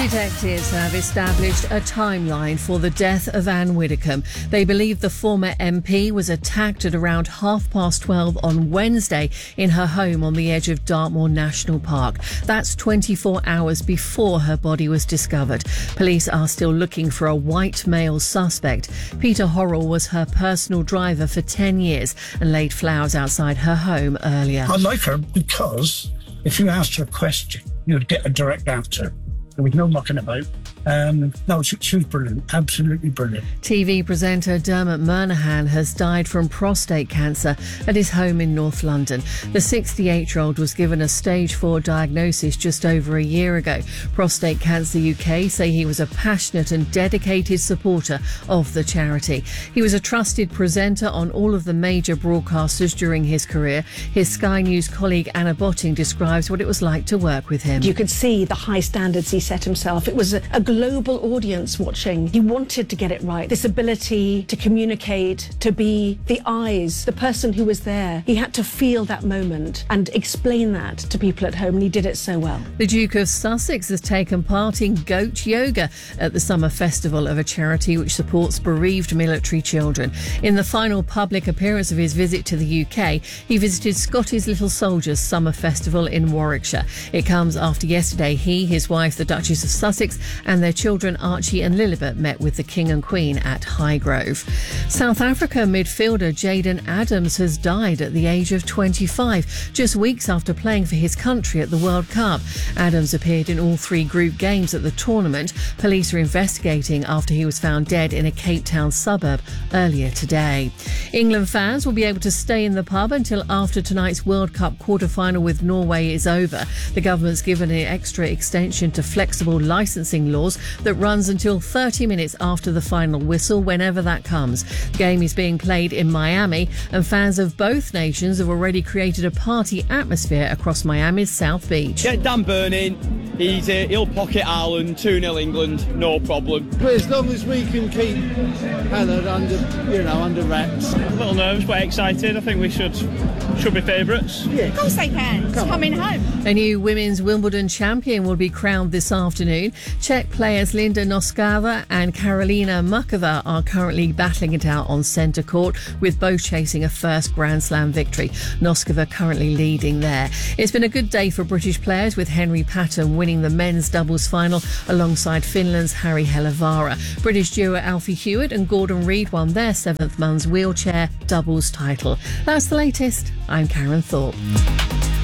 Detectives have established a timeline for the death of Anne Widdecombe. They believe the former MP was attacked at around 12:30 on Wednesday in her home on the edge of Dartmoor National Park. That's 24 hours before her body was discovered. Police are still looking for a white male suspect. Peter Horrell was her personal driver for 10 years and laid flowers outside her home earlier. I like her because if you asked her a question, you'd get a direct answer. There was no mucking about. She was brilliant, absolutely brilliant. TV presenter Dermot Murnaghan has died from prostate cancer at his home in North London. The 68-year-old was given a stage 4 diagnosis just over a year ago. Prostate Cancer UK say he was a passionate and dedicated supporter of the charity. He was a trusted presenter on all of the major broadcasters during his career. His Sky News colleague Anna Botting describes what it was like to work with him. You could see the high standards he set himself. It was a global audience watching. He wanted to get it right. This ability to communicate, to be the eyes, the person who was there. He had to feel that moment and explain that to people at home, and he did it so well. The Duke of Sussex has taken part in Goat Yoga at the summer festival of a charity which supports bereaved military children. In the final public appearance of his visit to the UK, he visited Scotty's Little Soldiers Summer Festival in Warwickshire. It comes after yesterday he, his wife, the Duchess of Sussex, and their children Archie and Lilibet met with the King and Queen at Highgrove. South Africa midfielder Jayden Adams has died at the age of 25, just weeks after playing for his country at the World Cup. Adams appeared in all 3 group games at the tournament. Police are investigating after he was found dead in a Cape Town suburb earlier today. England fans will be able to stay in the pub until after tonight's World Cup quarter-final with Norway is over. The government's given an extra extension to flexible licensing laws that runs until 30 minutes after the final whistle, whenever that comes. The game is being played in Miami, and fans of both nations have already created a party atmosphere across Miami's South Beach. Get Dan Burning. He'll pocket Ireland, 2-0 England, no problem. But as long as we can keep Heather under wraps. A little nervous but excited. I think we should be favourites. Yeah. Of course they can. It's coming home. A new women's Wimbledon champion will be crowned this afternoon. Czech players Linda Noskova and Karolina Mukova are currently battling it out on centre court, with both chasing a first Grand Slam victory. Noskova currently leading there. It's been a good day for British players, with Henry Patton winning the men's doubles final alongside Finland's Harry Helevara. British duo Alfie Hewitt and Gordon Reid won their 7th men's wheelchair doubles title. That's the latest. I'm Karen Thorpe.